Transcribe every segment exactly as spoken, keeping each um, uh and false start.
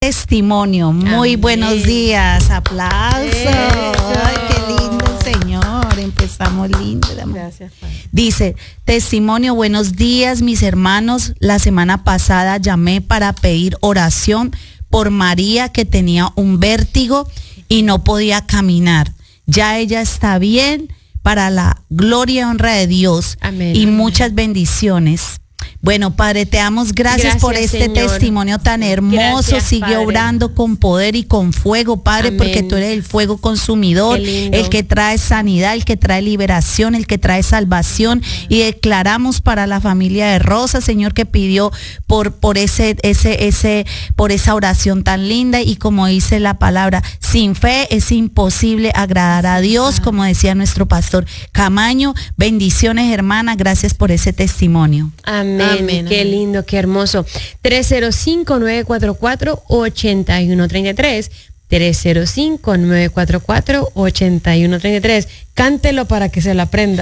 testimonio. Muy Amén. Buenos días, aplausos. Ay, qué lindo el Señor, empezamos lindo. Gracias, Padre. Dice, testimonio, buenos días mis hermanos, la semana pasada llamé para pedir oración por María que tenía un vértigo y no podía caminar. Ya ella está bien, para la gloria y honra de Dios. Amén. Y muchas bendiciones. Bueno, Padre, te damos gracias, gracias por este Señor. Testimonio tan hermoso. Gracias, sigue Padre. Obrando con poder y con fuego, Padre, Amén. Porque tú eres el fuego consumidor, el que trae sanidad, el que trae liberación, el que trae salvación. Y declaramos para la familia de Rosa, Señor, que pidió por, por ese, ese, ese, por esa oración tan linda. Y como dice la palabra, sin fe es imposible agradar a Dios, como decía nuestro pastor Camaño. Bendiciones, hermana, gracias por ese testimonio. Amén. Amén, qué amén. Lindo, qué hermoso. tres cero cinco, nueve cuatro cuatro, ocho uno tres tres. tres cero cinco, nueve cuatro cuatro, ocho uno tres tres. Cántelo para que se lo aprenda.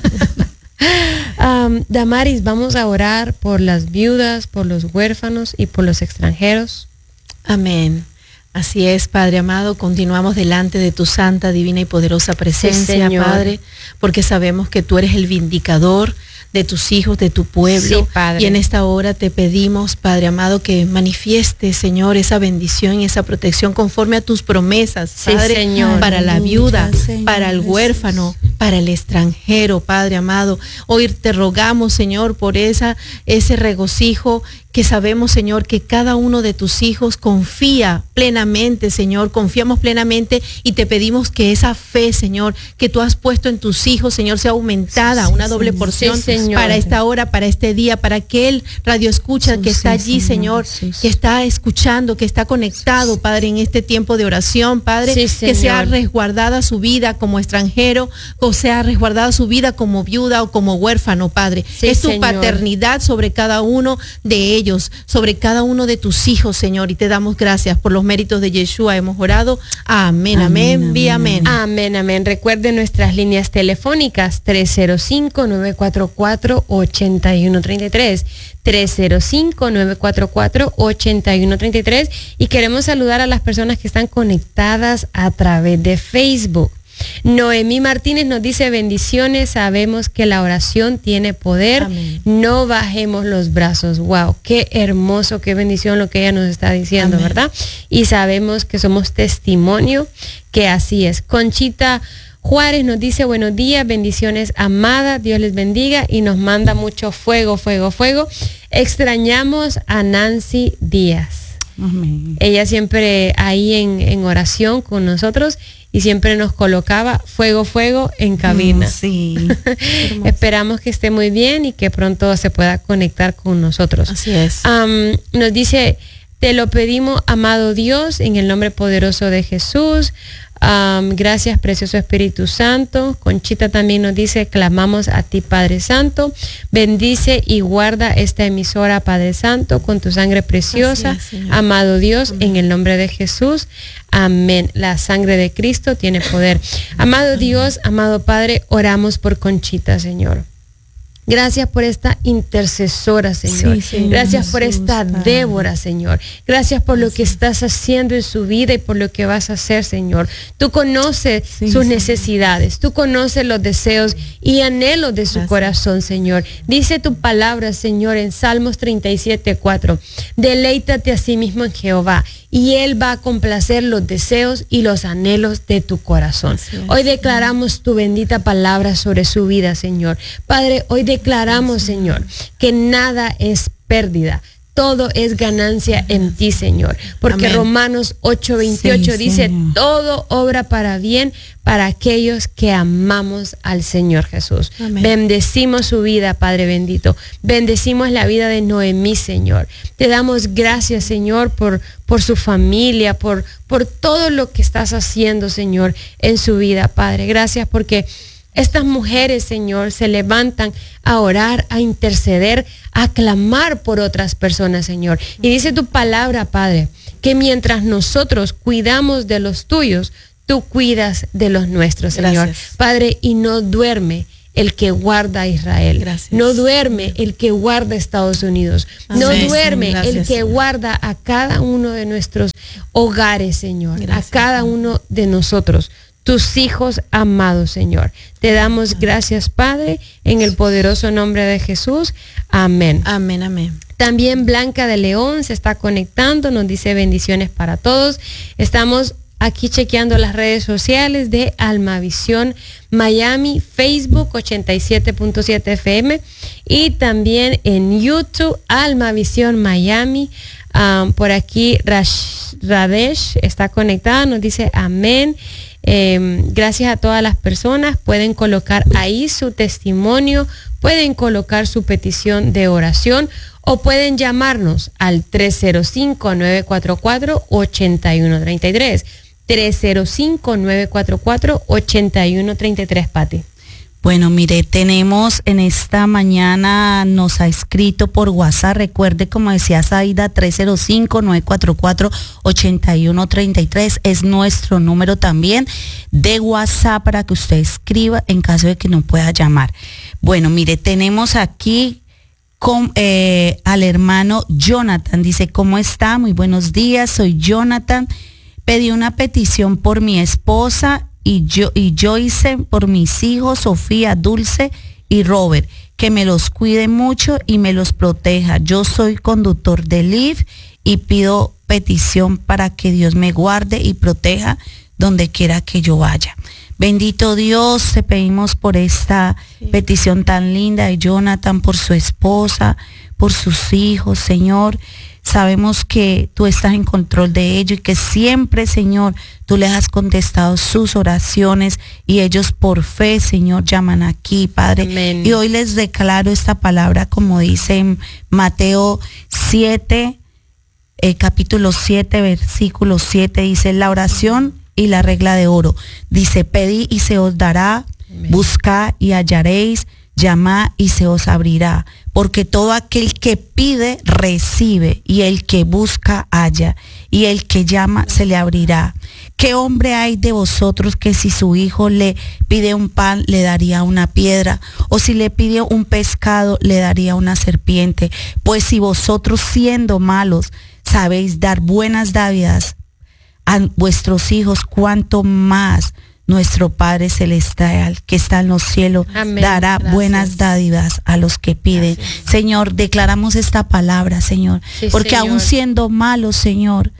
um, Damaris, vamos a orar por las viudas, por los huérfanos y por los extranjeros. Amén. Así es, Padre amado, continuamos delante de tu santa, divina y poderosa presencia, sí, Padre, porque sabemos que tú eres el vindicador de tus hijos, de tu pueblo. Sí, Padre. Y en esta hora te pedimos, Padre amado, que manifieste, Señor, esa bendición y esa protección conforme a tus promesas, Padre, sí, Señor. Para la viuda, Señor, para el huérfano, para el extranjero, Padre amado. Hoy te rogamos, Señor, por esa, ese regocijo que sabemos, Señor, que cada uno de tus hijos confía plenamente, Señor, confiamos plenamente y te pedimos que esa fe, Señor, que tú has puesto en tus hijos, Señor, sea aumentada, sí, una doble Señor. Porción sí, para esta hora, para este día, para aquel radio escucha que sí, está allí, Señor, Señor, que está escuchando, que está conectado, Padre, en este tiempo de oración, Padre, sí, que sea resguardada su vida como extranjero, o sea resguardada su vida como viuda o como huérfano, Padre. Sí, es tu Señor. Paternidad sobre cada uno de ellos. Sobre cada uno de tus hijos, Señor, y te damos gracias por los méritos de Yeshua. Hemos orado. Amén, amén, amén, amén. Amén, amén. Recuerden nuestras líneas telefónicas tres cero cinco, nueve cuatro cuatro, ocho uno tres tres. tres cero cinco, nueve cuatro cuatro, ocho uno tres tres. Y queremos saludar a las personas que están conectadas a través de Facebook. Noemí Martínez nos dice bendiciones, sabemos que la oración tiene poder, Amén. No bajemos los brazos. Wow, qué hermoso, qué bendición lo que ella nos está diciendo, Amén. ¿Verdad? Y sabemos que somos testimonio que así es. Conchita Juárez nos dice buenos días, bendiciones amada, Dios les bendiga y nos manda mucho fuego, fuego, fuego. Extrañamos a Nancy Díaz. Amén. Ella siempre ahí en, en oración con nosotros y siempre nos colocaba fuego, fuego en cabina. Mm, sí. Esperamos que esté muy bien y que pronto se pueda conectar con nosotros. Así es. Um, nos dice, te lo pedimos, amado Dios, en el nombre poderoso de Jesús. Um, gracias, precioso Espíritu Santo. Conchita también nos dice, clamamos a ti, Padre Santo. Bendice y guarda esta emisora, Padre Santo, con tu sangre preciosa. Es, amado Dios, Amén. En el nombre de Jesús. Amén. La sangre de Cristo tiene poder. Amado Dios, amado Padre, oramos por Conchita, Señor. Gracias por esta intercesora, Señor. Sí, Señor. Gracias por Jesús, esta Padre. Débora, Señor. Gracias por lo que estás haciendo en su vida y por lo que vas a hacer, Señor. Tú conoces sí, sus Señor. Necesidades, tú conoces los deseos y anhelos de su Gracias. Corazón, Señor. Dice tu palabra, Señor, en Salmos treinta y siete, cuatro. Deleítate a sí mismo en Jehová y Él va a complacer los deseos y los anhelos de tu corazón. Hoy declaramos tu bendita palabra sobre su vida, Señor. Padre, hoy declaramos, Señor, que nada es pérdida. Todo es ganancia en ti, Señor. Porque Amén. Romanos ocho veintiocho sí, dice, Señor. Todo obra para bien para aquellos que amamos al Señor Jesús. Amén. Bendecimos su vida, Padre bendito. Bendecimos la vida de Noemí, Señor. Te damos gracias, Señor, por, por su familia, por, por todo lo que estás haciendo, Señor, en su vida, Padre. Gracias porque estas mujeres, Señor, se levantan a orar, a interceder, a clamar por otras personas, Señor. Y dice tu palabra, Padre, que mientras nosotros cuidamos de los tuyos, tú cuidas de los nuestros, Señor. Gracias. Padre, y no duerme el que guarda a Israel. Gracias. No duerme el que guarda a Estados Unidos. Amén. No duerme Gracias, el que Señor. guarda a cada uno de nuestros hogares, Señor, Gracias, a cada uno de nosotros, tus hijos amados, Señor. Te damos gracias, Padre, en el poderoso nombre de Jesús. Amén. Amén, amén. También Blanca de León se está conectando, nos dice bendiciones para todos. Estamos aquí chequeando las redes sociales de Almavisión Miami, Facebook ochenta y siete punto siete F M y también en YouTube Almavisión Miami. Um, por aquí Rash, Radesh está conectada, nos dice amén. Eh, gracias a todas las personas. Pueden colocar ahí su testimonio, pueden colocar su petición de oración o pueden llamarnos al tres cero cinco, nueve cuatro cuatro, ocho uno tres tres. tres cero cinco, nueve cuatro cuatro, ocho uno tres tres, Pati. Bueno, mire, tenemos en esta mañana, nos ha escrito por WhatsApp, recuerde, como decía Saida, tres cero cinco, nueve cuatro cuatro, ocho uno tres tres, es nuestro número también de WhatsApp para que usted escriba en caso de que no pueda llamar. Bueno, mire, tenemos aquí con, eh, al hermano Jonathan, dice, ¿cómo está? Muy buenos días, soy Jonathan, pedí una petición por mi esposa y yo, y yo hice por mis hijos, Sofía, Dulce y Robert, que me los cuide mucho y me los proteja. Yo soy conductor de L I F y pido petición para que Dios me guarde y proteja donde quiera que yo vaya. Bendito Dios, te pedimos por esta sí. petición tan linda de Jonathan, por su esposa, por sus hijos, Señor. Sabemos que tú estás en control de ellos y que siempre, Señor, tú les has contestado sus oraciones y ellos por fe, Señor, llaman aquí, Padre. Amén. Y hoy les declaro esta palabra como dice en Mateo siete, eh, capítulo siete, versículo siete, dice la oración y la regla de oro. Dice, pedid y se os dará, amén. Buscad y hallaréis, llamad y se os abrirá, porque todo aquel que pide recibe, y el que busca halla, y el que llama se le abrirá. ¿Qué hombre hay de vosotros que si su hijo le pide un pan le daría una piedra, o si le pide un pescado le daría una serpiente? Pues si vosotros siendo malos sabéis dar buenas dádivas a vuestros hijos, cuánto más nuestro Padre Celestial que está en los cielos, amén, dará gracias. Buenas dádivas a los que piden. Gracias. Señor, declaramos esta palabra, Señor, sí, porque Señor. Aún siendo malos, Señor,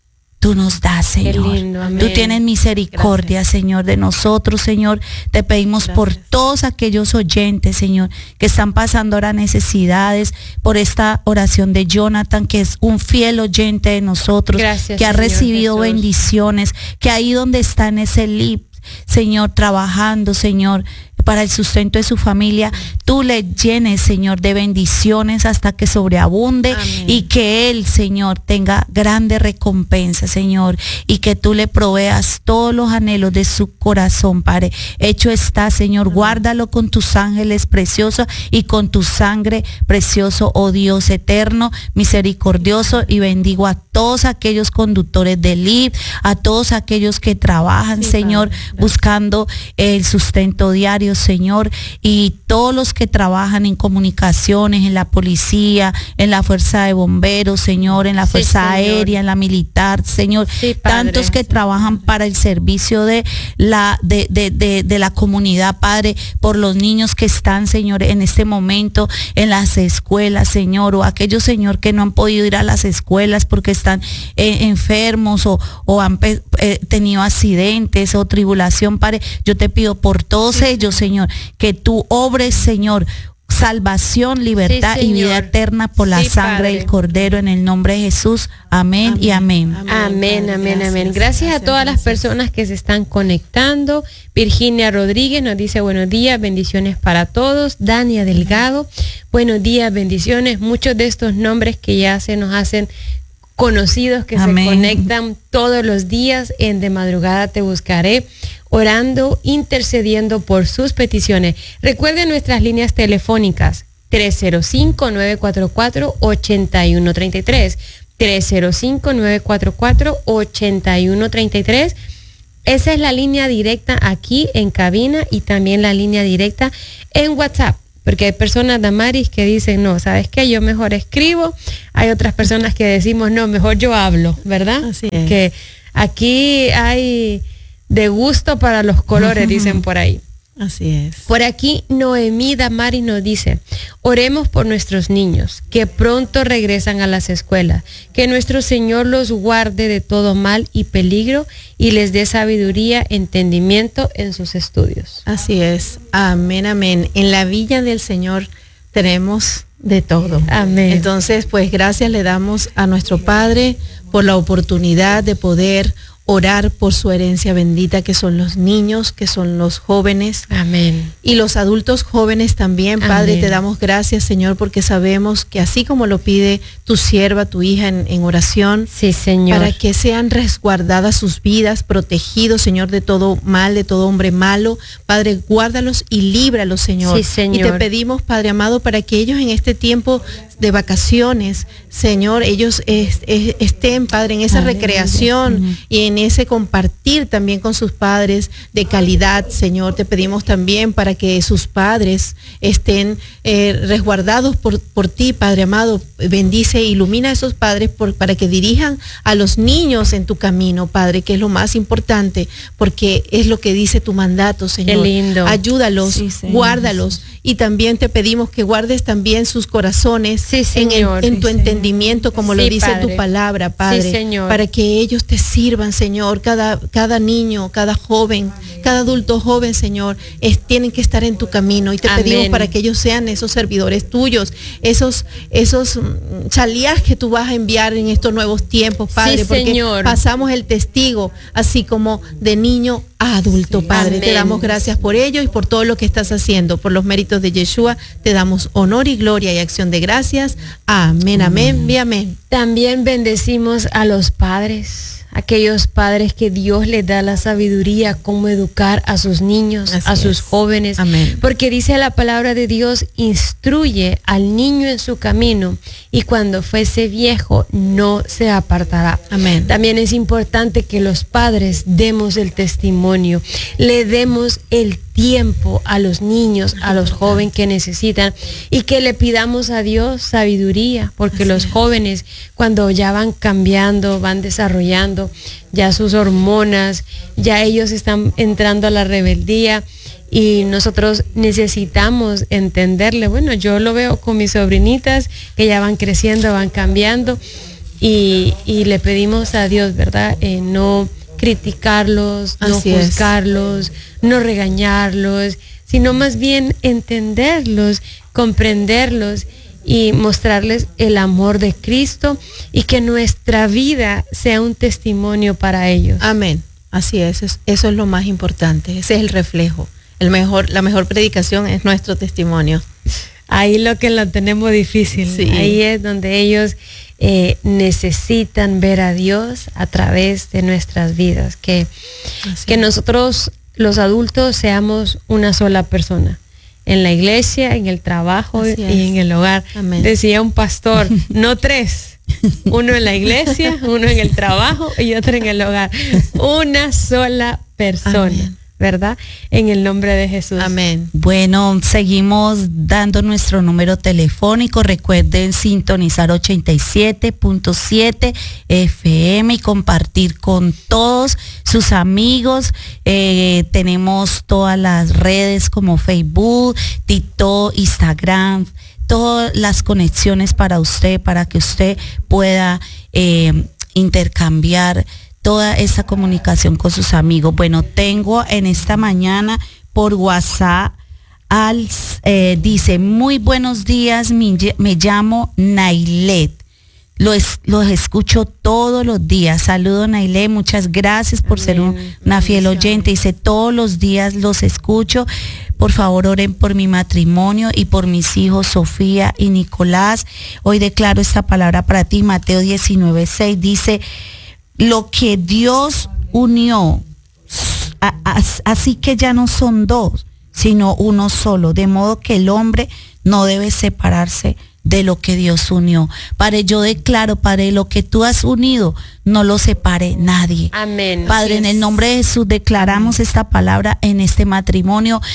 tú nos das, Señor. Lindo, tú tienes misericordia, gracias. Señor, de nosotros, Señor. Te pedimos gracias. Por todos aquellos oyentes, Señor, que están pasando ahora necesidades, por esta oración de Jonathan, que es un fiel oyente de nosotros, gracias, que ha Señor recibido Jesús. Bendiciones, que ahí donde está en ese lip, Señor, trabajando, Señor, para el sustento de su familia, tú le llenes, Señor, de bendiciones hasta que sobreabunde. Amén. Y que él, Señor, tenga grande recompensa, Señor, y que tú le proveas todos los anhelos de su corazón, Padre. Hecho está, Señor, amén. Guárdalo con tus ángeles preciosos y con tu sangre precioso, oh Dios eterno, misericordioso, y bendigo a todos aquellos conductores del L I V, a todos aquellos que trabajan, sí, Señor, buscando el sustento diario, Señor, y todos los que trabajan en comunicaciones, en la policía, en la fuerza de bomberos, Señor, en la sí, fuerza Señor. Aérea, en la militar, Señor, sí, tantos que sí. trabajan para el servicio de la de, de, de, de la comunidad, Padre, por los niños que están, Señor, en este momento en las escuelas, Señor, o aquellos, Señor, que no han podido ir a las escuelas porque están eh, enfermos o, o han eh, tenido accidentes o tribulación, Padre. Yo te pido por todos sí, ellos, Señor, que tú obres, Señor, salvación, libertad sí, y vida eterna por la sí, sangre Padre. Del Cordero, en el nombre de Jesús. Amén, amén. Y amén. Amén, amén, amén. Gracias, amén. Gracias, gracias a todas gracias. Las personas que se están conectando. Virginia Rodríguez nos dice buenos días, bendiciones para todos. Dania Delgado, buenos días, bendiciones. Muchos de estos nombres que ya se nos hacen conocidos, que amén. Se conectan todos los días en De Madrugada Te Buscaré, orando, intercediendo por sus peticiones. Recuerden nuestras líneas telefónicas, tres cero cinco, nueve cuatro cuatro, ocho uno tres tres, tres cero cinco, nueve cuatro cuatro, ocho uno tres tres. Esa es la línea directa aquí en cabina y también la línea directa en WhatsApp, Porque hay personas, Damaris, que dicen, no, ¿sabes qué? Yo mejor escribo. Hay otras personas que decimos, no, mejor yo hablo, ¿verdad? Así es. Que aquí hay de gusto para los colores, dicen por ahí. Así es. Por aquí Noemí Damaris nos dice, oremos por nuestros niños, que pronto regresan a las escuelas, que nuestro Señor los guarde de todo mal y peligro y les dé sabiduría, entendimiento en sus estudios. Así es. Amén, amén. En la villa del Señor tenemos de todo. Amén. Entonces, pues gracias le damos a nuestro Padre por la oportunidad de poder orar por su herencia bendita, que son los niños, que son los jóvenes. Amén. Y los adultos jóvenes también, Padre. Amén. Te damos gracias, Señor, porque sabemos que así como lo pide tu sierva, tu hija en, en oración, sí, Señor, para que sean resguardadas sus vidas, protegidos, Señor, de todo mal, de todo hombre malo. Padre, guárdalos y líbralos, Señor. Sí, Señor. Y te pedimos, Padre amado, para que ellos en este tiempo de vacaciones, Señor, ellos es, es, estén, Padre, en esa Aleluya. recreación uh-huh. y en ese compartir también con sus padres de calidad, Señor. Te pedimos también para que sus padres estén eh, resguardados por, por ti, Padre amado. Bendice e ilumina a esos padres por, para que dirijan a los niños en tu camino, Padre, que es lo más importante, porque es lo que dice tu mandato, Señor. Qué lindo. Ayúdalos, sí, guárdalos. Y también te pedimos que guardes también sus corazones sí, en, el, en sí, tu entendimiento, como sí, lo dice Padre. tu palabra, Padre, sí, Señor. Para que ellos te sirvan, Señor. Cada, cada niño, cada joven, cada adulto joven, Señor, es, tienen que estar en tu camino. Y te Amén. pedimos para que ellos sean esos servidores tuyos, esos, esos chalías que tú vas a enviar en estos nuevos tiempos, Padre, sí, porque Señor. pasamos el testigo, así como de niño a adulto, Padre. Amén. Te damos gracias por ello y por todo lo que estás haciendo, por los méritos de Yeshua. Te damos honor y gloria y acción de gracias. Amén, amén y amén. También bendecimos a los padres, aquellos padres que Dios les da la sabiduría, cómo educar a sus niños, Así a sus es. jóvenes. Amén. Porque dice la palabra de Dios, instruye al niño en su camino y cuando fuese viejo no se apartará. Amén. También es importante que los padres demos el testimonio, le demos el tiempo a los niños, a los jóvenes que necesitan y que le pidamos a Dios sabiduría, porque los jóvenes cuando ya van cambiando, van desarrollando ya sus hormonas, ya ellos están entrando a la rebeldía y nosotros necesitamos entenderle. Bueno, yo lo veo con mis sobrinitas que ya van creciendo, van cambiando y, y le pedimos a Dios, ¿verdad? Eh, no criticarlos, no Así juzgarlos, es. no regañarlos, sino más bien entenderlos, comprenderlos y mostrarles el amor de Cristo y que nuestra vida sea un testimonio para ellos. Amén. Así es, eso es lo más importante, ese es el reflejo. El mejor, la mejor predicación es nuestro testimonio. Ahí lo que lo tenemos difícil, sí. Ahí es donde ellos eh, necesitan ver a Dios a través de nuestras vidas, que, que nosotros los adultos seamos una sola persona, en la iglesia, en el trabajo y en el hogar. Amén. Decía un pastor, no tres, uno en la iglesia, uno en el trabajo y otro en el hogar, una sola persona. Amén. ¿Verdad? En el nombre de Jesús. Amén. Bueno, seguimos dando nuestro número telefónico. Recuerden sintonizar ochenta y siete punto siete F M y compartir con todos sus amigos. Eh, tenemos todas las redes como Facebook, TikTok, Instagram, todas las conexiones para usted, para que usted pueda eh, intercambiar toda esa comunicación con sus amigos. Bueno, tengo en esta mañana por WhatsApp, al, eh, dice, muy buenos días, me, me llamo Nailet. Los, los escucho todos los días. Saludo, Nailet, muchas gracias por Amén. ser un, una fiel oyente. Dice, todos los días los escucho. Por favor, oren por mi matrimonio y por mis hijos Sofía y Nicolás. Hoy declaro esta palabra para ti. Mateo diecinueve seis dice, lo que Dios unió, así que ya no son dos, sino uno solo, de modo que el hombre no debe separarse de lo que Dios unió. Padre, yo declaro, Padre, lo que tú has unido, no lo separe nadie. Amén. Padre, en el nombre de Jesús declaramos esta palabra en este matrimonio.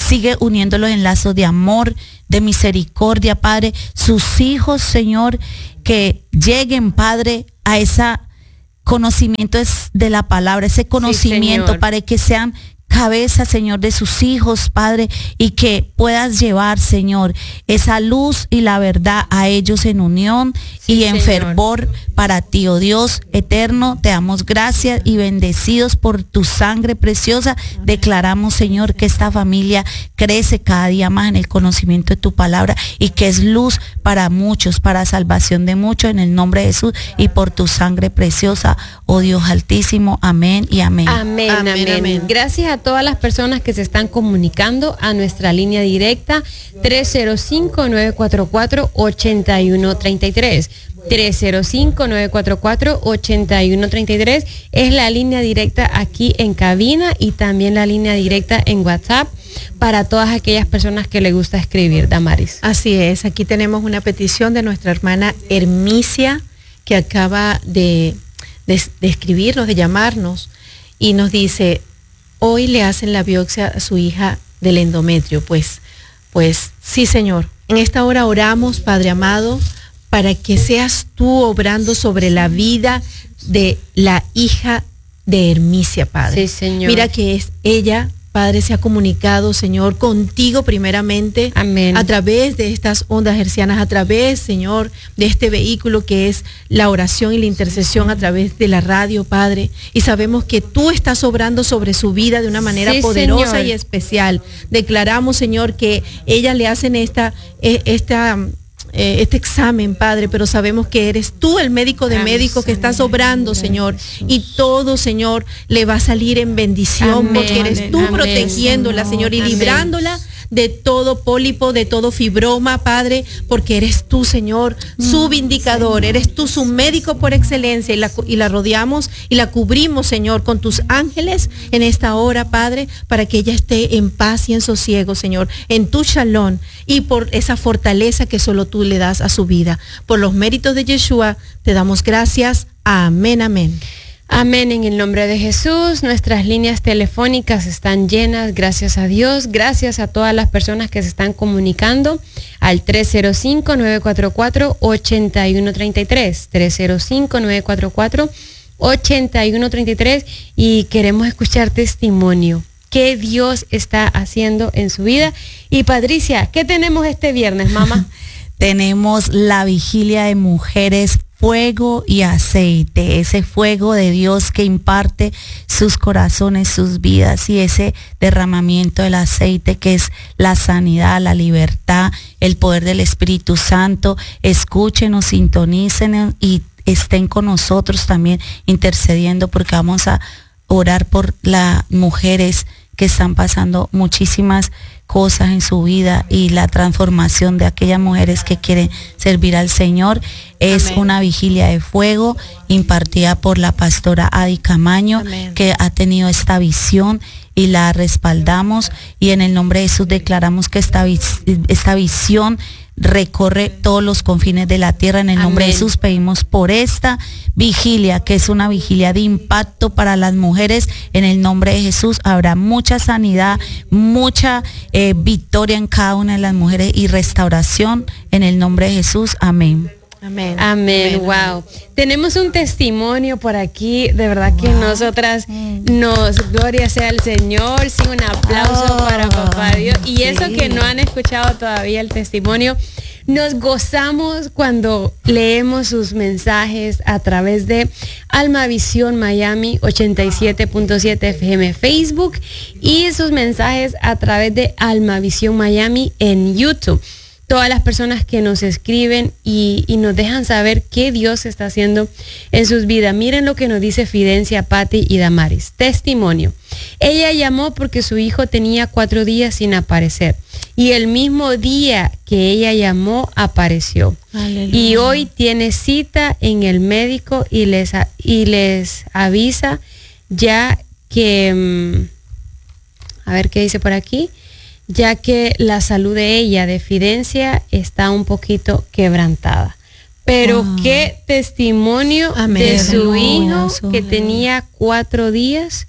sigue uniéndolos en lazos de amor, de misericordia, Padre. Sus hijos, Señor, que lleguen, Padre, a ese conocimiento de la palabra, ese conocimiento, sí, para que sean cabeza, Señor, de sus hijos, Padre, y que puedas llevar, Señor, esa luz y la verdad a ellos en unión, sí, y en Señor, fervor para ti, oh Dios eterno. Te damos gracias y bendecidos por tu sangre preciosa. Amén. Declaramos, Señor, que esta familia crece cada día más en el conocimiento de tu palabra y que es luz para muchos, para salvación de muchos, en el nombre de Jesús y por tu sangre preciosa, oh Dios altísimo. Amén y amén. Amén, amén. amén. amén. Gracias a todas las personas que se están comunicando a nuestra línea directa tres cero cinco, nueve cuatro cuatro, ocho uno tres tres. tres cero cinco, nueve cuatro cuatro, ocho uno tres tres es la línea directa aquí en cabina y también la línea directa en WhatsApp para todas aquellas personas que le gusta escribir, Damaris. Así es, aquí tenemos una petición de nuestra hermana Hermicia, que acaba de, de, de escribirnos, de llamarnos, y nos dice: hoy le hacen la biopsia a su hija del endometrio. Pues, pues sí, Señor, en esta hora oramos, Padre amado, para que seas tú obrando sobre la vida de la hija de Hermicia, Padre. Sí, Señor. Mira que es ella, Padre, se ha comunicado, Señor, contigo primeramente. Amén. A través de estas ondas hercianas, a través, Señor, de este vehículo que es la oración y la intercesión a través de la radio, Padre. Y sabemos que tú estás obrando sobre su vida de una manera sí, poderosa, Señor, y especial. Declaramos, Señor, que ella le hacen esta, esta Eh, este examen, Padre, pero sabemos que eres tú el médico de médicos que estás obrando, Señor, y todo, Señor, le va a salir en bendición. Amén, porque eres tú amén, protegiéndola, Señor, y amén, librándola de todo pólipo, de todo fibroma, Padre, porque eres tú, Señor, su vindicador, eres tú su médico por excelencia, y la, y la rodeamos y la cubrimos, Señor, con tus ángeles en esta hora, Padre, para que ella esté en paz y en sosiego, Señor, en tu shalom, y por esa fortaleza que solo tú le das a su vida. Por los méritos de Yeshua, te damos gracias. Amén, amén. Amén, en el nombre de Jesús. Nuestras líneas telefónicas están llenas, gracias a Dios. Gracias a todas las personas que se están comunicando al tres cero cinco, nueve cuatro cuatro, ocho uno tres tres. tres cero cinco, nueve cuatro cuatro, ocho uno tres tres. Y queremos escuchar testimonio. ¿Qué Dios está haciendo en su vida? Y Patricia, ¿qué tenemos este viernes, mamá? Tenemos la vigilia de mujeres, fuego y aceite, ese fuego de Dios que imparte sus corazones, sus vidas, y ese derramamiento del aceite que es la sanidad, la libertad, el poder del Espíritu Santo. Escúchenos, sintonicen y estén con nosotros también intercediendo, porque vamos a orar por las mujeres que están pasando muchísimas cosas en su vida y la transformación de aquellas mujeres que quieren servir al Señor. Es Amén. Una vigilia de fuego impartida por la pastora Adi Camaño, Amén. Que ha tenido esta visión y la respaldamos, y en el nombre de Jesús declaramos que esta, esta visión recorre todos los confines de la tierra. En el nombre Amén. De Jesús pedimos por esta vigilia, que es una vigilia de impacto para las mujeres. En el nombre de Jesús habrá mucha sanidad, mucha eh, victoria en cada una de las mujeres y restauración en el nombre de Jesús. Amén. Amén. Amén. Wow. Tenemos un testimonio por aquí, de verdad que wow. nosotras nos, gloria sea al Señor, sí, un aplauso oh, para Papá Dios. Y sí. eso que no han escuchado todavía el testimonio, nos gozamos cuando leemos sus mensajes a través de Alma Visión Miami ochenta y siete punto siete F M Facebook y sus mensajes a través de Alma Visión Miami en YouTube. Todas las personas que nos escriben y, y nos dejan saber qué Dios está haciendo en sus vidas. Miren lo que nos dice Fidencia, Patti y Damaris. Testimonio. Ella llamó porque su hijo tenía cuatro días sin aparecer. Y el mismo día que ella llamó, apareció. Aleluya. Y hoy tiene cita en el médico y les, y les avisa ya que... A ver qué dice por aquí. Ya que la salud de ella, de Fidencia, está un poquito quebrantada. Pero wow. qué testimonio Amén. De su hijo que tenía cuatro días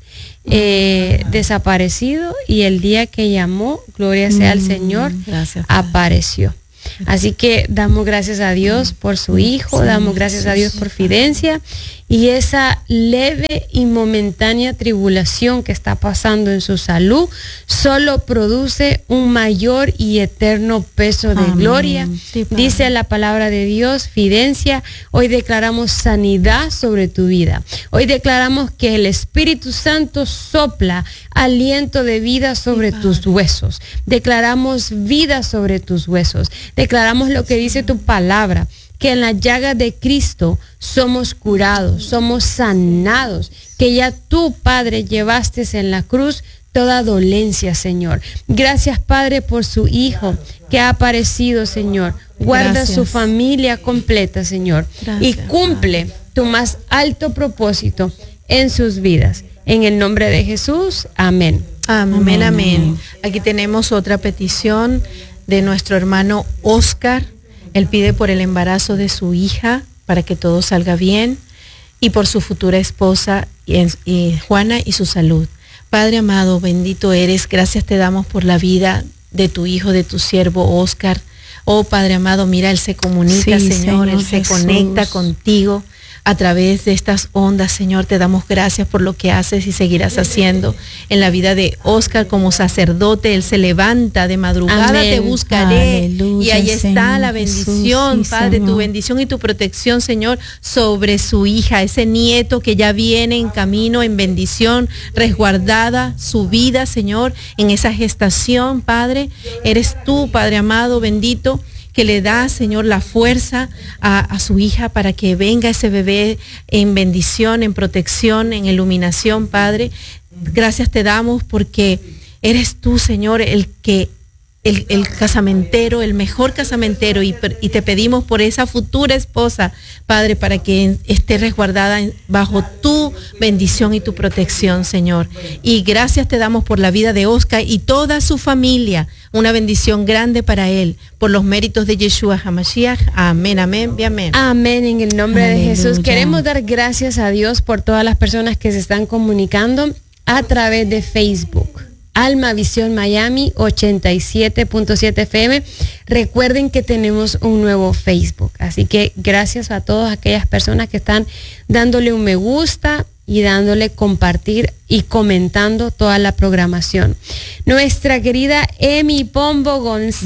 eh, desaparecido, y el día que llamó, gloria sea al Señor, Gracias, apareció. Así que damos gracias a Dios por su hijo, damos gracias a Dios por Fidencia, y esa leve y momentánea tribulación que está pasando en su salud solo produce un mayor y eterno peso de Amén. Gloria. Sí, dice la palabra de Dios, Fidencia, hoy declaramos sanidad sobre tu vida. Hoy declaramos que el Espíritu Santo sopla aliento de vida sobre sí, tus huesos. Declaramos vida sobre tus huesos. Declaramos lo que dice tu palabra, que en la llaga de Cristo somos curados, somos sanados, que ya tú, Padre, llevaste en la cruz toda dolencia, Señor. Gracias, Padre, por su hijo que ha aparecido, Señor. Guarda Gracias. Su familia completa, Señor. Gracias, y cumple Padre. Tu más alto propósito en sus vidas. En el nombre de Jesús, amén. Amén, amén. amén. Aquí tenemos otra petición de nuestro hermano Oscar. Él pide por el embarazo de su hija, para que todo salga bien, y por su futura esposa, y, y Juana, y su salud. Padre amado, bendito eres, gracias te damos por la vida de tu hijo, de tu siervo Oscar. Oh Padre amado, mira, él se comunica, sí, Señor, Señor, él se Jesús. Conecta contigo a través de estas ondas, Señor. Te damos gracias por lo que haces y seguirás haciendo en la vida de Oscar como sacerdote. Él se levanta de madrugada, Amén. Te buscaré. Aleluya, y ahí está Señor, la bendición, Jesús, sí, Padre, Señor. Tu bendición y tu protección, Señor, sobre su hija, ese nieto que ya viene en camino, en bendición, resguardada su vida, Señor, en esa gestación, Padre. Eres tú, Padre amado, bendito, que le da, Señor, la fuerza a, a su hija para que venga ese bebé en bendición, en protección, en iluminación, Padre. Gracias te damos porque eres tú, Señor, el que El, el casamentero, el mejor casamentero, y, y te pedimos por esa futura esposa, Padre, para que esté resguardada bajo tu bendición y tu protección, Señor. Y gracias te damos por la vida de Oscar y toda su familia, una bendición grande para él, por los méritos de Yeshua HaMashiach. Amén, amén y amén. Amén, en el nombre Aleluya. De Jesús. Queremos dar gracias a Dios por todas las personas que se están comunicando a través de Facebook. Alma Visión Miami ochenta y siete punto siete F M. Recuerden que tenemos un nuevo Facebook, así que gracias a todas aquellas personas que están dándole un me gusta y dándole compartir y comentando toda la programación. Nuestra querida Emi Pombo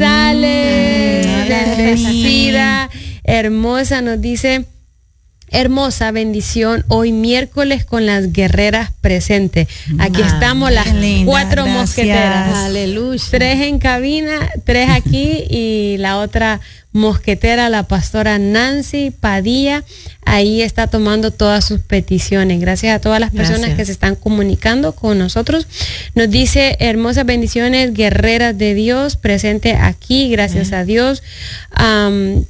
González, mm, bendecida, hermosa, nos dice: hermosa bendición, hoy miércoles con las guerreras presentes. Aquí ah, estamos las linda, cuatro gracias. Mosqueteras. Aleluya. Tres en cabina, tres aquí y la otra mosquetera, la pastora Nancy Padilla, ahí está tomando todas sus peticiones. Gracias a todas las personas gracias. Que se están comunicando con nosotros. Nos dice: hermosas bendiciones, guerreras de Dios, presente aquí, gracias Amén. A Dios. Um,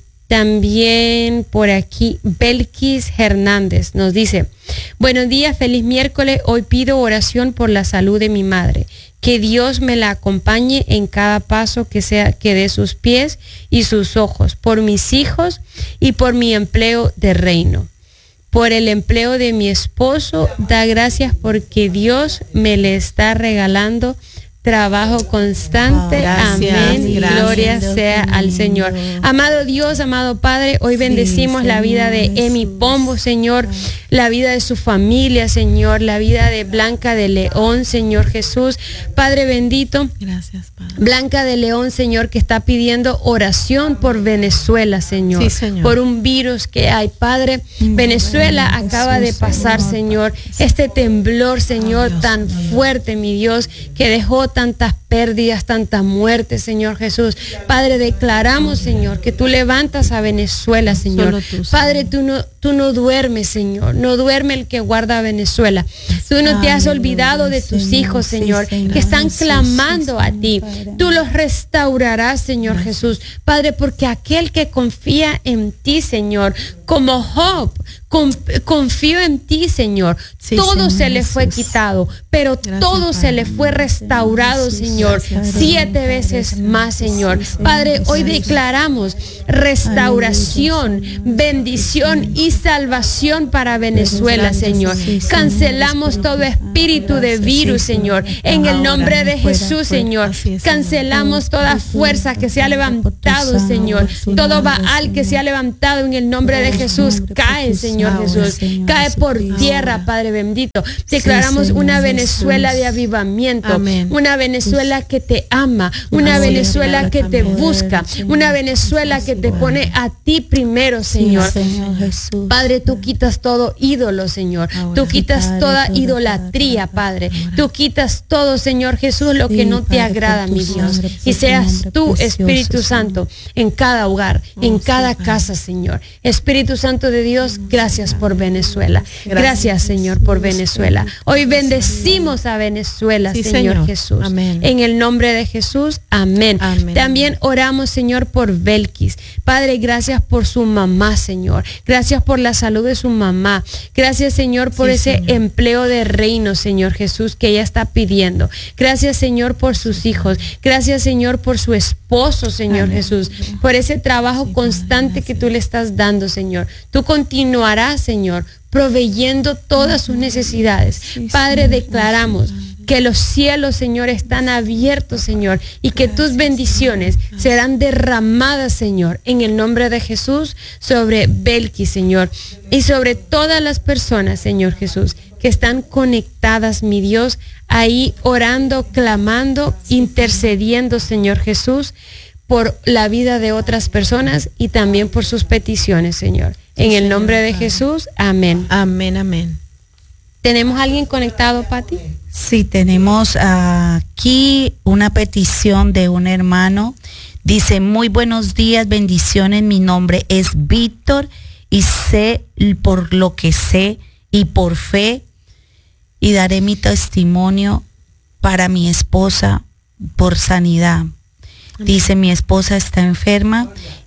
También por aquí Belkis Hernández nos dice: buenos días, feliz miércoles. Hoy pido oración por la salud de mi madre. Que Dios me la acompañe en cada paso que sea que dé sus pies y sus ojos, por mis hijos y por mi empleo de reino. Por el empleo de mi esposo, da gracias porque Dios me le está regalando trabajo constante. Oh, gracias, amén. Gracias, gloria Dios sea mío. Al Señor. Amado Dios, amado Padre, hoy bendecimos sí, la vida de Emi Pombo, Señor, la vida de su familia, Señor, la vida de Blanca de León, Señor Jesús. Padre bendito. Gracias, Padre. Blanca de León, Señor, que está pidiendo oración por Venezuela, Señor, sí, Señor. Por un virus que hay, Padre. Mm, Venezuela bueno, acaba Jesús, de pasar, Señor, Señor, este temblor, Señor, oh, Dios, tan Dios. Fuerte, mi Dios, que dejó tantas pérdidas, tanta muerte, Señor Jesús. Padre, declaramos, Señor, que tú levantas a Venezuela, Señor. Tú, Padre, tú no, tú no duermes, Señor. No duerme el que guarda a Venezuela. Tú no te has olvidado de tus hijos, Señor, que están clamando a ti. Tú los restaurarás, Señor Jesús. Padre, porque aquel que confía en ti, Señor, como Job, confío en ti, Señor. Sí, todo Señor se le fue Jesús. Quitado, pero gracias, todo Padre. Se le fue restaurado, Jesús, Señor, gracias, siete Padre, veces Padre, más, Señor. Sí, Padre, Padre, hoy declaramos restauración, aleluya, bendición y salvación para Venezuela, Señor. Cancelamos todo espíritu de virus, Señor, en el nombre de Jesús, Señor. Cancelamos toda fuerza que se ha levantado, Señor. Todo Baal que se ha levantado en el nombre de Jesús, cae, Señor Jesús. Cae por tierra, Padre bendito. Declaramos una Venezuela de avivamiento, una Venezuela que te ama, una Venezuela que te busca, una Venezuela que te pone a ti primero, Señor. Padre, tú quitas todo ídolo, Señor. Tú quitas toda idolatría, Padre. Tú quitas todo, Señor Jesús, lo que no te agrada, mi Dios. Y seas tú, Espíritu Santo, en cada hogar, en cada casa, Señor. Espíritu Santo de Dios, gracias por Venezuela. Gracias, Señor, por Venezuela. Hoy bendecimos a Venezuela, sí, Señor, Señor Jesús. Amén. En el nombre de Jesús, amén. Amén. También oramos, Señor, por Belkis. Padre, gracias por su mamá, Señor. Gracias por la salud de su mamá. Gracias, Señor, por sí, ese Señor. Empleo de reino, Señor Jesús, que ella está pidiendo. Gracias, Señor, por sus hijos. Gracias, Señor, por su esposo, Señor amén. Jesús. Por ese trabajo sí, constante que tú le estás dando, Señor. Tú continuarás, Señor, proveyendo todas sus necesidades. Padre, declaramos que los cielos, Señor, están abiertos, Señor, y que tus bendiciones serán derramadas, Señor, en el nombre de Jesús, sobre Belkis, Señor, y sobre todas las personas, Señor Jesús, que están conectadas, mi Dios, ahí orando, clamando, intercediendo, Señor Jesús, por la vida de otras personas y también por sus peticiones, Señor. En el nombre de Jesús, amén. Amén, amén. ¿Tenemos a alguien conectado, Pati? Sí, tenemos aquí una petición de un hermano. Dice, muy buenos días, bendiciones, mi nombre es Víctor y sé por lo que sé y por fe y daré mi testimonio para mi esposa por sanidad. Dice, mi esposa está enferma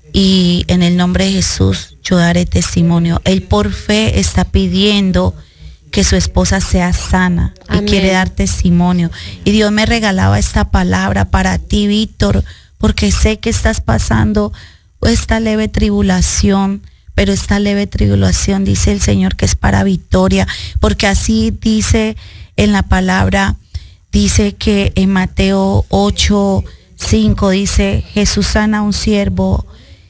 y en el nombre de Jesús yo daré testimonio. Él por fe está pidiendo que su esposa sea sana. Amén. Y quiere dar testimonio. Y Dios me regalaba esta palabra para ti, Víctor, porque sé que estás pasando esta leve tribulación, pero esta leve tribulación dice el Señor que es para victoria, porque así dice en la palabra, dice que en Mateo ocho, cinco dice, Jesús sana a un siervo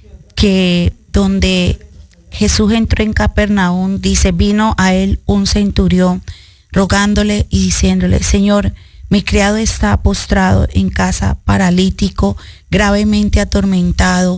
que donde Jesús entró en Capernaum, dice, vino a él un centurión rogándole y diciéndole, Señor, mi criado está postrado en casa, paralítico, gravemente atormentado.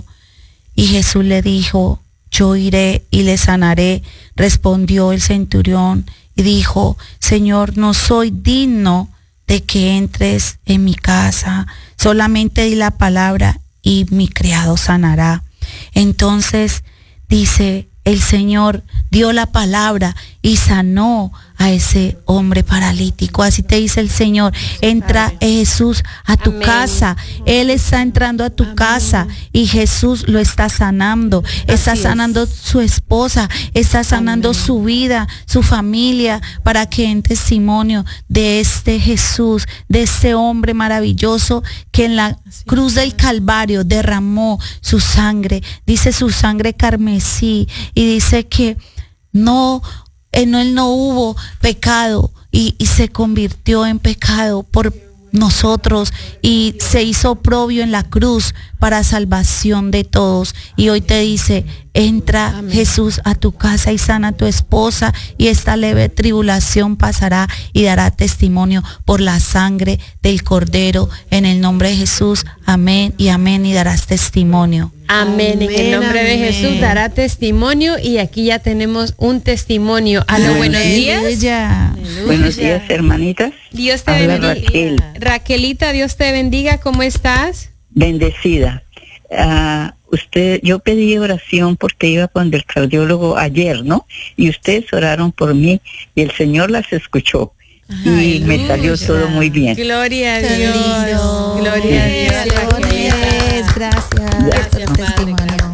Y Jesús le dijo, yo iré y le sanaré. Respondió el centurión y dijo, Señor, no soy digno de que entres en mi casa, solamente di la palabra y mi criado sanará. Entonces dice, el Señor dio la palabra y sanó a ese hombre paralítico. Así te dice el Señor, entra Jesús a tu Amén. Casa. Él está entrando a tu Amén. Casa y Jesús lo está sanando. Está Así sanando es. Su esposa, está sanando Amén. Su vida, su familia, para que en testimonio de este Jesús, de este hombre maravilloso que en la Así cruz es. Del Calvario derramó su sangre. Dice su sangre carmesí y dice que no En él no hubo pecado y, y se convirtió en pecado por nosotros y se hizo oprobio en la cruz para salvación de todos. Y hoy te dice, entra Amén. Jesús a tu casa y sana a tu esposa y esta leve tribulación pasará y dará testimonio por la sangre del Cordero. En el nombre de Jesús, amén y amén, y darás testimonio. Amén, amén, en el nombre amén. De Jesús dará testimonio y aquí ya tenemos un testimonio. Aló, buenos días. Aleluya. Buenos días, hermanitas. Dios te Habla bendiga. Raquel. Raquelita, Dios te bendiga, ¿cómo estás? Bendecida. Uh, usted, yo pedí oración porque iba con el cardiólogo ayer, ¿no? Y ustedes oraron por mí y el Señor las escuchó. Ay, y me aleluya. Salió todo muy bien. Gloria a Dios. Dios. Gloria a Dios. Gracias. Gracias. Gracias, Padre.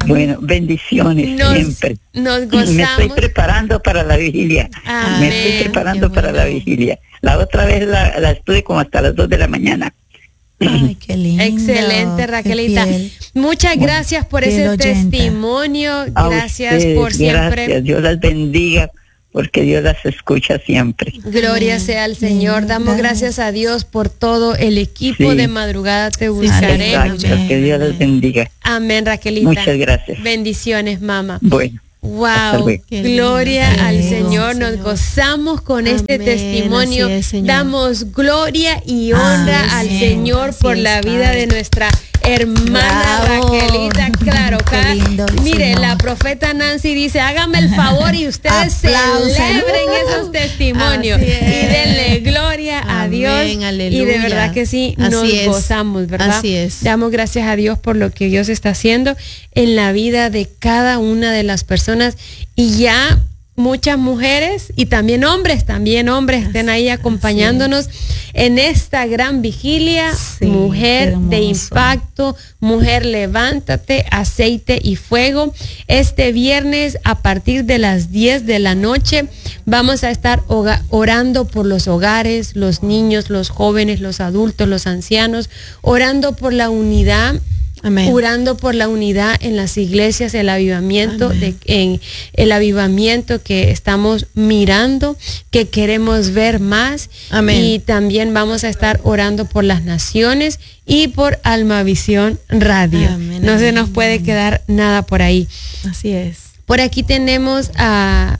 Bueno, bendiciones nos, siempre. Nos gozamos. Me estoy preparando para la vigilia. Amén. Me estoy preparando para la vigilia. La otra vez la, la estuve como hasta las dos de la mañana. Ay, qué lindo. Excelente, Raquelita. Muchas gracias por ese oyenta. testimonio. Gracias ustedes, por siempre. Gracias, Dios las bendiga, porque Dios las escucha siempre. Gloria Amén. Sea al Señor. Amén. Damos gracias a Dios por todo el equipo sí. de Madrugada Te Buscaré. Exacto, que Dios las bendiga. Amén, Raquelita. Muchas gracias. Bendiciones, mamá. Bueno. Wow, gloria lindo, al Señor. Nos Señor. Gozamos con Amén, este testimonio. Es, Damos gloria y honra Amén, al Señor por es, la vida Padre. De nuestra hermana Bravo. Raquelita. Claro, acá, lindo, mire, Señor. La profeta Nancy dice, hágame el favor y ustedes celebren esos testimonios y denle gloria Amén, a Dios. Aleluya. Y de verdad que sí, nos Así gozamos, es. ¿Verdad? Así es. Damos gracias a Dios por lo que Dios está haciendo en la vida de cada una de las personas. Y ya muchas mujeres y también hombres, también hombres así, estén ahí acompañándonos en esta gran vigilia. Sí, mujer de impacto, mujer levántate, aceite y fuego. Este viernes a partir de las diez de la noche vamos a estar orando por los hogares, los niños, los jóvenes, los adultos, los ancianos, orando por la unidad. Amén. Orando por la unidad en las iglesias, el avivamiento, de, en el avivamiento que estamos mirando, que queremos ver más. Amén. Y también vamos a estar orando por las naciones y por Almavisión Radio. Amén. No se nos puede quedar nada por ahí. Así es. Por aquí tenemos a,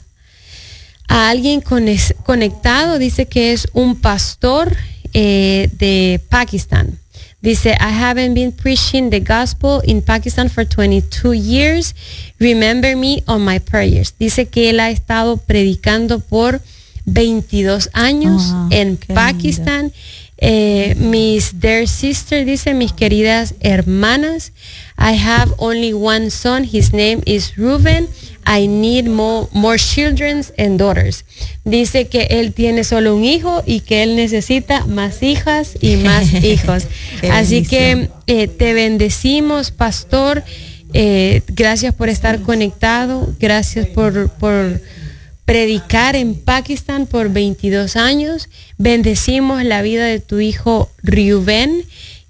a alguien con, conectado, dice que es un pastor eh, de Pakistán. Dice, I haven't been preaching the gospel in Pakistan for twenty-two years. Remember me on my prayers. Dice que él ha estado predicando por veintidós años oh, en Pakistán. Eh, mis dear sister, dice, mis queridas hermanas, I have only one son. His name is Reuben. I need more, more children and daughters. Dice que él tiene solo un hijo y que él necesita más hijas y más hijos. Así que eh, te bendecimos, pastor. Eh, gracias por estar conectado. Gracias por, por predicar en Pakistán por veintidós años. Bendecimos la vida de tu hijo Reuben.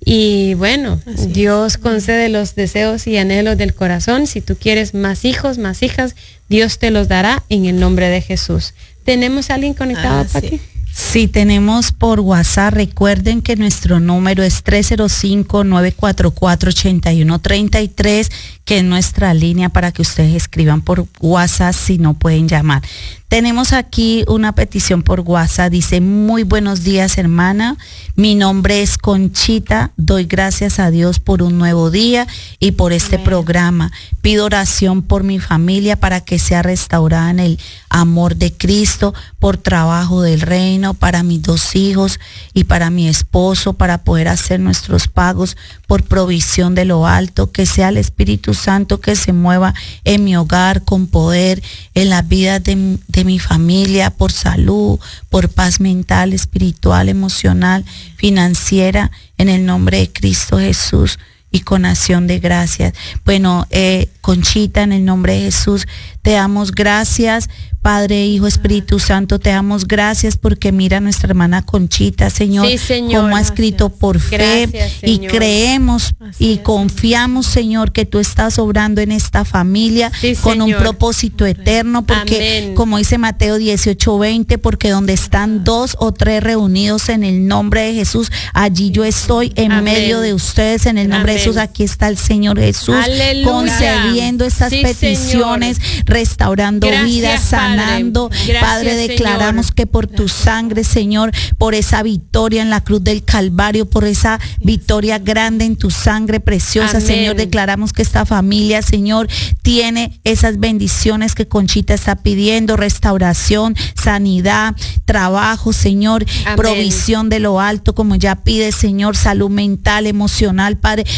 Y bueno, Así Dios es. concede los deseos y anhelos del corazón. Si tú quieres más hijos, más hijas, Dios te los dará en el nombre de Jesús. ¿Tenemos a alguien conectado, ah, Pati? Sí. Sí, tenemos por WhatsApp. Recuerden que nuestro número es tres cero cinco, nueve cuatro cuatro, ocho uno tres tres, que es nuestra línea para que ustedes escriban por WhatsApp si no pueden llamar. Tenemos aquí una petición por WhatsApp. Dice, muy buenos días, hermana. Mi nombre es Conchita. Doy gracias a Dios por un nuevo día y por este Amén. Programa. Pido oración por mi familia para que sea restaurada en el amor de Cristo, por trabajo del reino, para mis dos hijos y para mi esposo, para poder hacer nuestros pagos, por provisión de lo alto. Que sea el Espíritu Santo que se mueva en mi hogar con poder, en la vida de, de mi familia, por salud, por paz mental, espiritual, emocional, financiera, en el nombre de Cristo Jesús, y con acción de gracias. Bueno, eh, Conchita, en el nombre de Jesús, te damos gracias, Padre, Hijo, Espíritu Santo, te damos gracias porque mira a nuestra hermana Conchita, Señor, sí, Señor, como ha escrito por fe, gracias, y creemos Así y es, confiamos, Señor, que tú estás obrando en esta familia sí, con Señor. Un propósito eterno, porque Amén. Como dice Mateo dieciocho veinte, porque donde están dos o tres reunidos en el nombre de Jesús, allí yo estoy en Amén. Medio de ustedes, en el nombre Amén. De Jesús. Aquí está el Señor Jesús Aleluya. Concediendo estas sí, peticiones, Señor. Restaurando gracias, vidas, sanando. Padre, Padre declaramos Señor. Que por tu sangre, Señor, por esa victoria en la cruz del Calvario, por esa victoria grande en tu sangre preciosa, Amén. Señor, declaramos que esta familia, Señor, tiene esas bendiciones que Conchita está pidiendo: restauración, sanidad, trabajo, Señor, Amén. Provisión de lo alto, como ya pide, Señor, salud mental, emocional, Padre.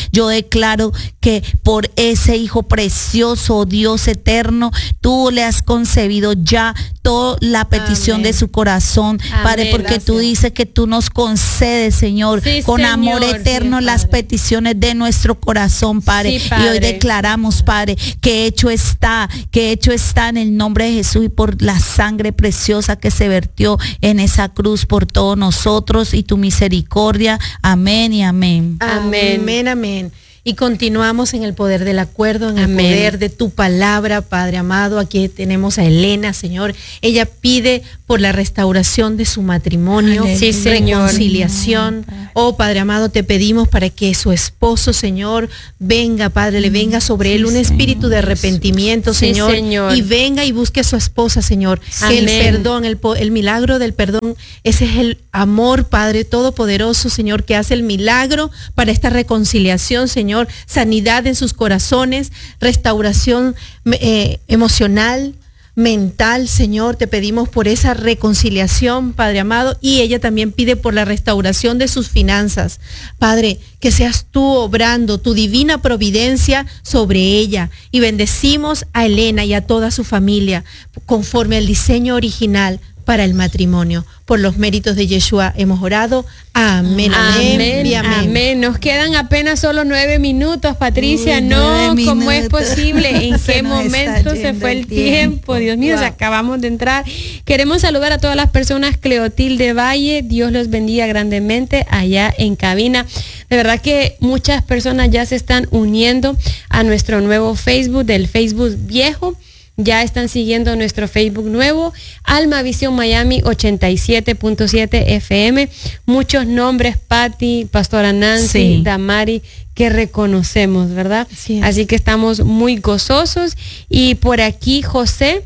Yo declaro que por ese hijo precioso, Dios eterno, tú le has concebido ya toda la petición Amén. De su corazón, Amén. Padre, porque Gracias. Tú dices que tú nos concedes, Señor, sí, con Señor, amor eterno sí, las peticiones de nuestro corazón, Padre. Sí, Padre. Y hoy declaramos, Padre, que hecho está, que hecho está en el nombre de Jesús y por la sangre preciosa que se vertió en esa cruz por todos nosotros y tu misericordia. Amén y amén. Amén, amén, amén. Y continuamos en el poder del acuerdo, en el Amén. Poder de tu palabra, Padre amado. Aquí tenemos a Elena, Señor. Ella pide por la restauración de su matrimonio, sí, reconciliación. Señor. Oh, Padre amado, te pedimos para que su esposo, Señor, venga, Padre, le venga sobre sí, él un espíritu Señor. De arrepentimiento, sí, Señor, Señor, y venga y busque a su esposa, Señor. Amén. Que el perdón, el, el milagro del perdón, ese es el amor, Padre todopoderoso, Señor, que hace el milagro para esta reconciliación, Señor. Señor, sanidad en sus corazones, restauración eh, emocional, mental, Señor, te pedimos por esa reconciliación, Padre amado, y ella también pide por la restauración de sus finanzas. Padre, que seas tú obrando tu divina providencia sobre ella, y bendecimos a Elena y a toda su familia conforme al diseño original para el matrimonio. Por los méritos de Yeshua hemos orado. Amén, amén, amén, y amén. Amén. Nos quedan apenas solo nueve minutos, Patricia. Uy, no, ¿cómo es posible? ¿En qué momento se fue el tiempo? tiempo? Dios mío, wow. Acabamos de entrar. Queremos saludar a todas las personas. Cleotilde Valle, Dios los bendiga grandemente allá en cabina. De verdad que muchas personas ya se están uniendo a nuestro nuevo Facebook, del Facebook viejo. Ya están siguiendo nuestro Facebook nuevo, Alma Visión Miami ochenta y siete punto siete F M. Muchos nombres, Patti, Pastora Nancy, sí. Damari, que reconocemos, ¿verdad? Sí. Así que estamos muy gozosos. Y por aquí José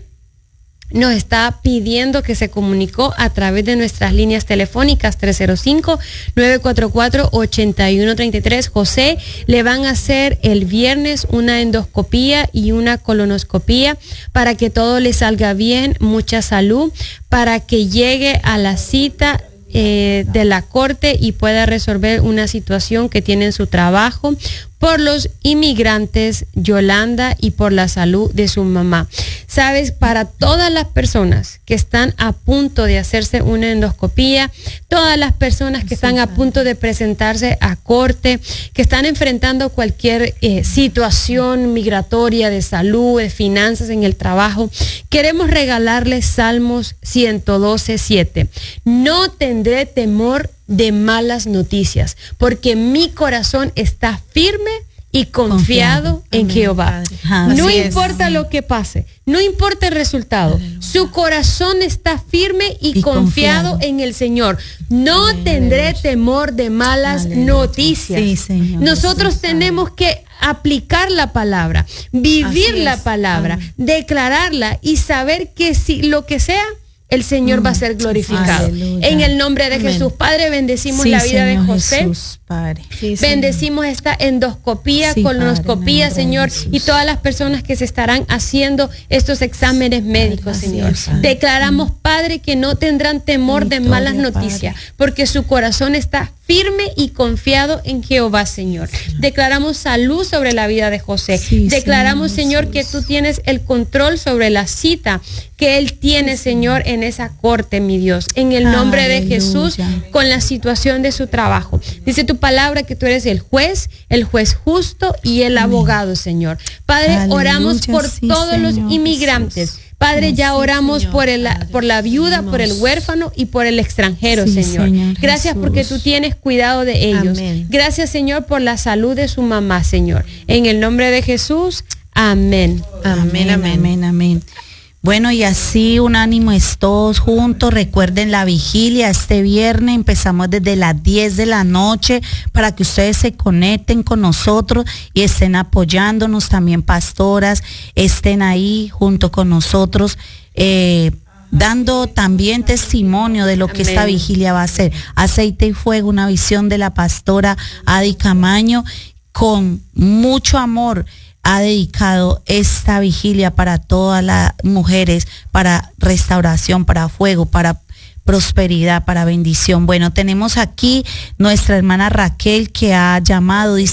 nos está pidiendo que se comunicó a través de nuestras líneas telefónicas tres cero cinco, nueve cuatro cuatro, ocho uno tres tres. José, le van a hacer el viernes una endoscopía y una colonoscopía para que todo le salga bien, mucha salud, para que llegue a la cita eh, de la corte y pueda resolver una situación que tiene en su trabajo, por los inmigrantes, Yolanda, y por la salud de su mamá. Sabes, para todas las personas que están a punto de hacerse una endoscopía, todas las personas que están a punto de presentarse a corte, que están enfrentando cualquier eh, situación migratoria, de salud, de finanzas, en el trabajo, queremos regalarles Salmos ciento doce, siete. No tendré temor de malas noticias, porque mi corazón está firme y confiado, confiado. en Amén, Jehová. Padre. No Así importa es. Lo que pase, no importa el resultado, Aleluya. Su corazón está firme y, y confiado, confiado en el Señor. No Amén, tendré Aleluya. Temor de malas Aleluya. Noticias. Sí, Señor, Nosotros sí, tenemos que aplicar la palabra, vivir la palabra, Amén. Declararla y saber que si lo que sea, el Señor mm, va a ser glorificado. Aleluya. En el nombre de Amén. Jesús. Padre, bendecimos sí, la vida Señor de José. Jesús, Padre. Sí, bendecimos esta endoscopía, sí, colonoscopía, Padre, Señor, y todas las personas que se estarán haciendo estos exámenes médicos, Padre, Señor. Es, Declaramos, Padre, que no tendrán temor Victoria, de malas noticias, Padre. Porque su corazón está firme y confiado en Jehová, Señor. Declaramos salud sobre la vida de José. Sí, Declaramos, Señor, Señor, que tú tienes el control sobre la cita que él tiene, Señor, en esa corte, mi Dios. En el nombre Aleluya. De Jesús, con la situación de su trabajo. Dice tu palabra que tú eres el juez, el juez justo y el Amén. Abogado, Señor. Padre, Aleluya, oramos por sí, todos Señor, los inmigrantes. Jesús. Padre, ya oramos por, el, por la viuda, por el huérfano y por el extranjero, sí, Señor. Señor. Gracias porque tú tienes cuidado de ellos. Amén. Gracias, Señor, por la salud de su mamá, Señor. En el nombre de Jesús, amén. Amén, amén, amén, amén. Bueno, y así unánimos todos juntos. Recuerden la vigilia este viernes, empezamos desde las diez de la noche para que ustedes se conecten con nosotros y estén apoyándonos, también pastoras, estén ahí junto con nosotros, eh, dando también testimonio de lo que Amén. Esta vigilia va a ser. Aceite y fuego, una visión de la pastora Adi Camaño, con mucho amor ha dedicado esta vigilia para todas las mujeres, para restauración, para fuego, para prosperidad, para bendición. Bueno, tenemos aquí nuestra hermana Raquel que ha llamado, dice: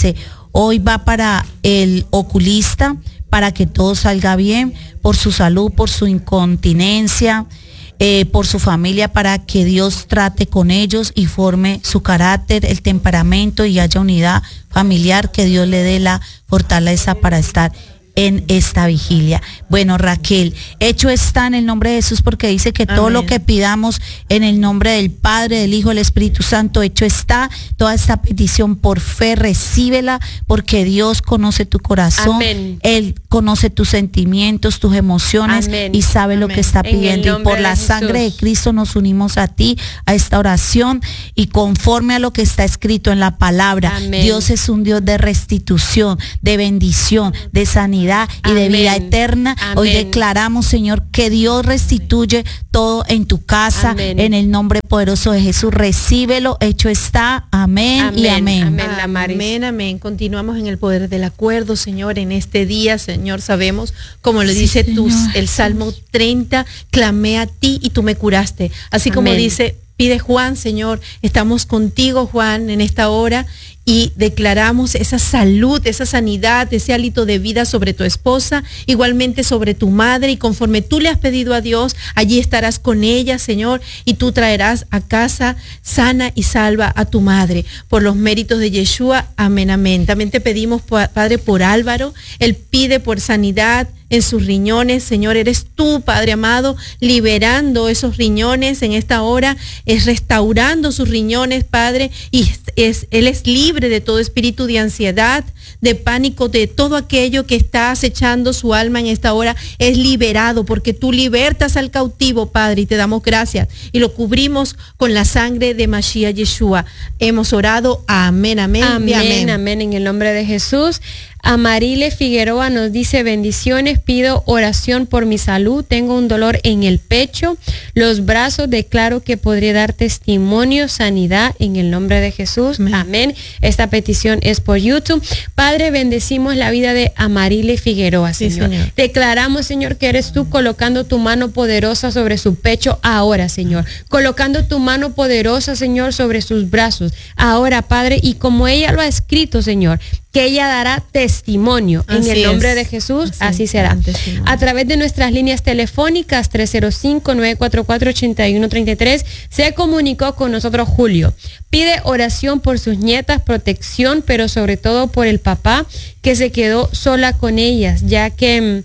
Hoy va para el oculista, para que todo salga bien, por su salud, por su incontinencia, eh, por su familia, para que Dios trate con ellos y forme su carácter, el temperamento y haya unidad familiar, que Dios le dé la fortaleza para estar en esta vigilia. Bueno, Raquel, hecho está en el nombre de Jesús, porque dice que Amén. Todo lo que pidamos en el nombre del Padre, del Hijo, del Espíritu Santo, hecho está. Toda esta petición por fe, recíbela, porque Dios conoce tu corazón. Amén. Él conoce tus sentimientos, tus emociones Amén. Y sabe Amén. Lo que está pidiendo. Y por la sangre de Cristo nos unimos a ti, a esta oración, y conforme a lo que está escrito en la palabra, Amén. Dios es un Dios de restitución, de bendición, de sanidad y Amén. De vida eterna. Amén. Hoy declaramos, Señor, que Dios restituye todo en tu casa. Amén. En el nombre poderoso de Jesús, recíbelo, hecho está. Amén, amén y amén. Amén, amén, amén. Continuamos en el poder del acuerdo, Señor, en este día, Señor, sabemos, como lo sí, dice tu, el Salmo treinta, clamé a ti y tú me curaste. Así amén. Como dice, pide Juan, Señor, estamos contigo, Juan, en esta hora. Y declaramos esa salud, esa sanidad, ese hálito de vida sobre tu esposa, igualmente sobre tu madre, y conforme tú le has pedido a Dios, allí estarás con ella, Señor, y tú traerás a casa sana y salva a tu madre. Por los méritos de Yeshua, amén, amén. También te pedimos, Padre, por Álvaro. Él pide por sanidad en sus riñones. Señor, eres tú, Padre amado, liberando esos riñones en esta hora, es restaurando sus riñones, Padre, y es, es, Él es libre de todo espíritu de ansiedad, de pánico, de todo aquello que está acechando su alma en esta hora, es liberado, porque tú libertas al cautivo, Padre, y te damos gracias, y lo cubrimos con la sangre de Mashiach Yeshua. Hemos orado, amén, amén, amén, amén, amén, en el nombre de Jesús. Amarile Figueroa nos dice: bendiciones, pido oración por mi salud, tengo un dolor en el pecho, los brazos, declaro que podría dar testimonio, sanidad en el nombre de Jesús, amén. Amén. Esta petición es por YouTube. Padre, bendecimos la vida de Amarile Figueroa, Señor. Sí, Señor. Declaramos, Señor, que eres tú colocando tu mano poderosa sobre su pecho ahora, Señor, colocando tu mano poderosa, Señor, sobre sus brazos ahora, Padre, y como ella lo ha escrito, Señor, que ella dará testimonio así en el nombre es. De Jesús, así, así será. A través de nuestras líneas telefónicas tres cero cinco, nueve cuatro cuatro, ocho uno tres tres se comunicó con nosotros Julio. Pide oración por sus nietas, protección, pero sobre todo por el papá que se quedó sola con ellas, ya que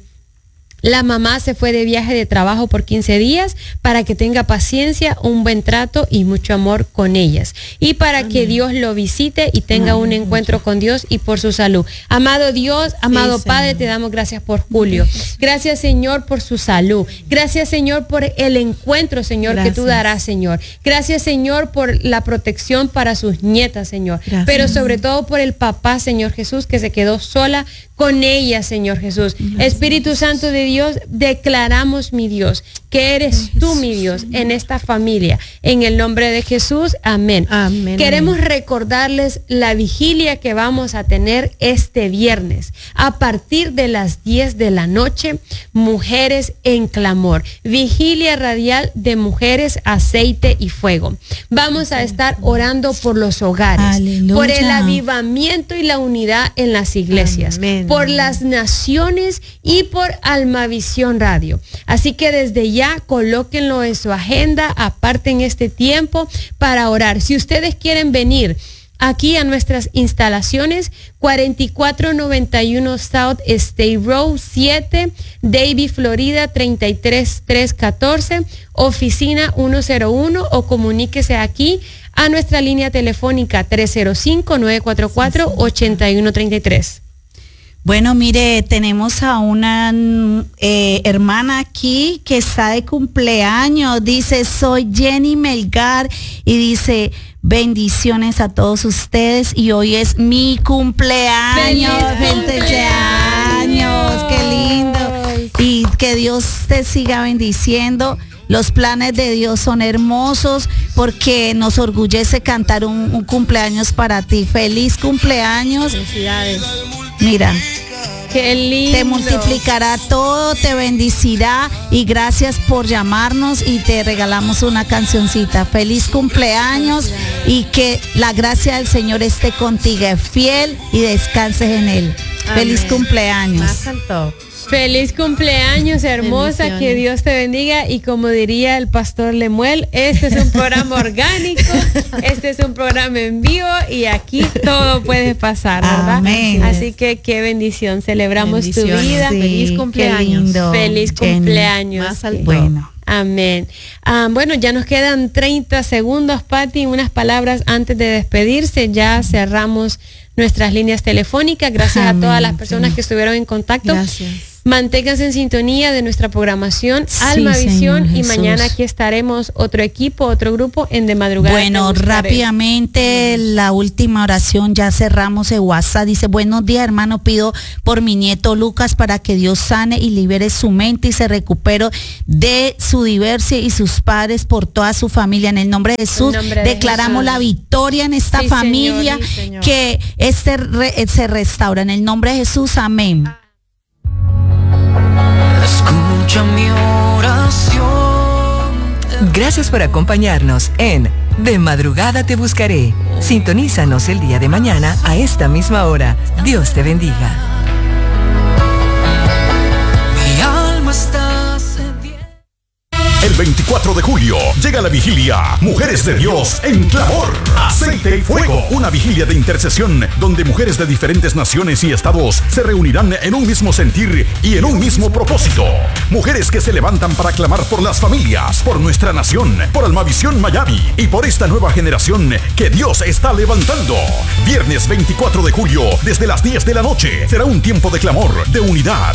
la mamá se fue de viaje de trabajo por quince días, para que tenga paciencia, un buen trato y mucho amor con ellas. Y para Amén. Que Dios lo visite y tenga Amén. Un encuentro con Dios y por su salud. Amado Dios, amado sí, Padre, te damos gracias por Julio. Gracias, Señor, por su salud. Gracias, Señor, por el encuentro, Señor, gracias. Que tú darás, Señor. Gracias, Señor, por la protección para sus nietas, Señor. Gracias. Pero sobre todo por el papá, Señor Jesús, que se quedó sola con ella, Señor Jesús. Gracias. Espíritu Santo de Dios, declaramos, mi Dios, que eres tú, mi Dios, en esta familia. En el nombre de Jesús, amén. Amén. Queremos amén. Recordarles la vigilia que vamos a tener este viernes. A partir de las diez de la noche, Mujeres en Clamor. Vigilia radial de Mujeres, Aceite y Fuego. Vamos a estar orando por los hogares, aleluya, por el avivamiento y la unidad en las iglesias. Amén. Por las naciones y por Almavisión Radio. Así que desde ya colóquenlo en su agenda, aparten este tiempo para orar. Si ustedes quieren venir aquí a nuestras instalaciones, cuarenta y cuatro noventa y uno South State Road siete, Davie, Florida treinta y tres trescientos catorce, oficina ciento uno, o comuníquese aquí a nuestra línea telefónica tres cero cinco, nueve cuatro cuatro, ocho uno tres tres. Bueno, mire, tenemos a una eh, hermana aquí que está de cumpleaños. Dice, soy Jenny Melgar, y dice, bendiciones a todos ustedes, y hoy es mi cumpleaños. cumpleaños, qué lindo. Y que Dios te siga bendiciendo. Los planes de Dios son hermosos, porque nos orgullece cantar un, un cumpleaños para ti. Feliz cumpleaños. Felicidades. Mira, Qué lindo. Te multiplicará todo, te bendecirá y gracias por llamarnos y te regalamos una cancioncita. Feliz cumpleaños y que la gracia del Señor esté contigo, fiel y descanses en Él. Amén. Feliz cumpleaños. Más alto. Feliz cumpleaños, hermosa, que Dios te bendiga y como diría el pastor Lemuel, este es un programa orgánico, este es un programa en vivo y aquí todo puede pasar, ¿verdad? Amén. Así que qué bendición, celebramos tu vida. Sí, feliz cumpleaños. Feliz cumpleaños. Más alto. Bueno. Amén. Ah, bueno, ya nos quedan treinta segundos, Pati, unas palabras antes de despedirse. Ya cerramos nuestras líneas telefónicas. Gracias Amén. A todas las personas que estuvieron en contacto. Gracias. Manténganse en sintonía de nuestra programación Sí, Alma Visión Señor y Jesús. mañana aquí estaremos otro equipo, otro grupo en De Madrugada. Bueno, rápidamente la última oración, ya cerramos el WhatsApp. Dice, buenos días, hermano, pido por mi nieto Lucas para que Dios sane y libere su mente y se recupere de su divorcio y sus padres por toda su familia. En el nombre de Jesús, nombre de declaramos Jesús. la victoria en esta Sí, familia, Señor, sí, Señor. que este re, se restaura. En el nombre de Jesús, amén. Escucha mi oración. Gracias por acompañarnos en De Madrugada Te Buscaré. Sintonízanos el día de mañana a esta misma hora. Dios te bendiga. Mi alma está sedienta. El veinticuatro de julio llega la vigilia Mujeres de Dios en Clamor, Aceite y Fuego, una vigilia de intercesión donde mujeres de diferentes naciones y estados se reunirán en un mismo sentir y en un mismo propósito. Mujeres que se levantan para clamar por las familias, por nuestra nación, por Almavisión Miami y por esta nueva generación que Dios está levantando. Viernes veinticuatro de julio, desde las diez de la noche, será un tiempo de clamor, de unidad,